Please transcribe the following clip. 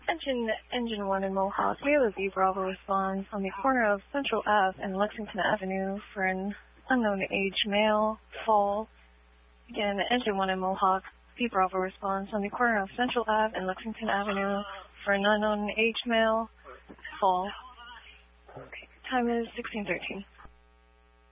Engine 1 in Mohawk, we have a B Bravo response on the corner of Central Ave and Lexington Avenue for an unknown age male, fall. Again, Engine 1 in Mohawk, B Bravo response on the corner of Central Ave and Lexington Avenue for an unknown age male, fall. Okay, time is 16:13.